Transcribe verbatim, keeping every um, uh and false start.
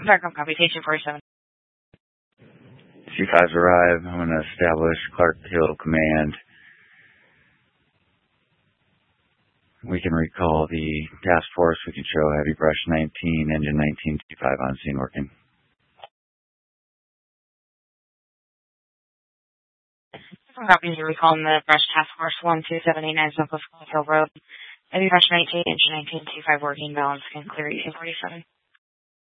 Backup computation forty-seven. C fives arrive. I'm going to establish Clark Hill Command. We can recall the task force. We can show Heavy Brush nineteen, Engine nineteen, T five on scene working. Copies are recalling the Brush Task Force one two seven eight nine Southwest Clark Hill Road. Heavy Brush nineteen, Engine nineteen, T five working, balance can clear eighteen forty-seven.